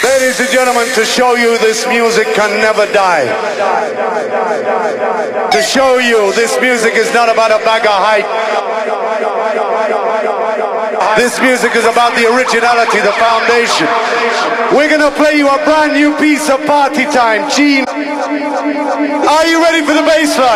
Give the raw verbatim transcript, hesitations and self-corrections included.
Ladies and gentlemen, to show you this music can never die. To show you this music is not about a bag of hype. This music is about the originality, the foundation. We're gonna play you a brand new piece of party time. Gene, are you ready for the bass line?